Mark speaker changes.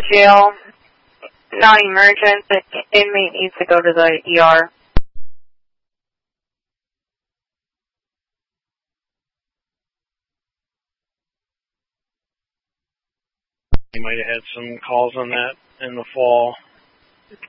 Speaker 1: the jail. Non-emergent. The inmate needs to go to the ER.
Speaker 2: You might have had some calls on that in the fall.